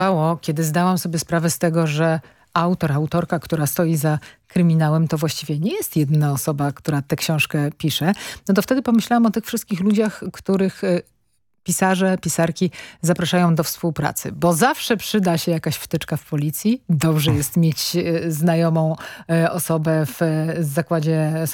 Kiedy zdałam sobie sprawę z tego, że autorka, która stoi za kryminałem, to właściwie nie jest jedna osoba, która tę książkę pisze, no to wtedy pomyślałam o tych wszystkich ludziach, których pisarze, pisarki zapraszają do współpracy, bo zawsze przyda się jakaś wtyczka w policji. Dobrze jest mieć znajomą osobę w zakładzie